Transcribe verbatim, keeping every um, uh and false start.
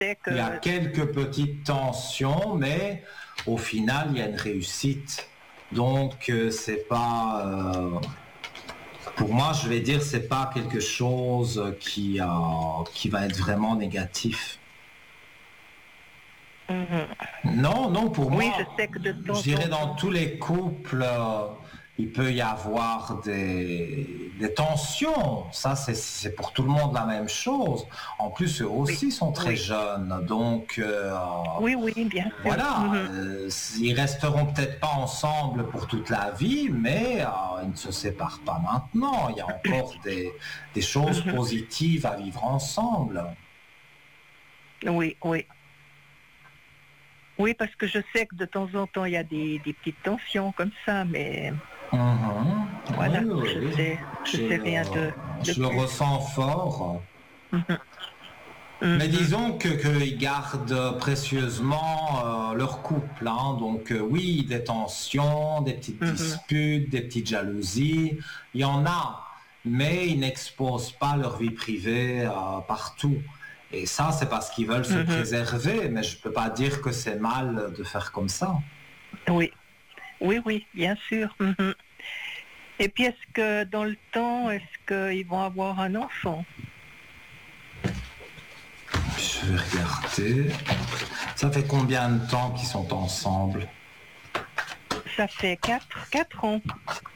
sais que... Il y a quelques petites tensions, mais au final, il y a une réussite. Donc, euh, c'est pas... Euh, pour moi, je vais dire, c'est pas quelque chose qui, euh, qui va être vraiment négatif. Mhm. Non, non, pour Oui, moi, je sais que de temps je dirais en dans temps... tous les couples, euh, il peut y avoir des, des tensions. Ça, c'est, c'est pour tout le monde la même chose. En plus, eux Oui, aussi sont très oui, jeunes. Donc, euh, oui, oui, bien sûr. voilà, Mhm. euh, ils resteront peut-être pas ensemble pour toute la vie, mais euh, ils ne se séparent pas maintenant. Il y a encore des, des choses Mhm. positives à vivre ensemble. Oui, oui. Oui, parce que je sais que de temps en temps, il y a des, des petites tensions comme ça, mais Mhm. Oui, voilà, oui, je oui. sais, je Je, sais le- rien de, de je le plus. ressens fort. Mhm. Mais Mhm. disons que qu'ils gardent précieusement euh, leur couple, hein. Donc euh, oui, des tensions, des petites Mhm. disputes, des petites jalousies, il y en a, mais ils n'exposent pas leur vie privée euh, partout. Et ça, c'est parce qu'ils veulent se Mhm. préserver, mais je peux pas dire que c'est mal de faire comme ça. Oui, oui, oui, bien sûr. Mhm. Et puis, est-ce que dans le temps, est-ce qu'ils vont avoir un enfant? Je vais regarder. Ça fait combien de temps qu'ils sont ensemble? Ça fait quatre, quatre ans.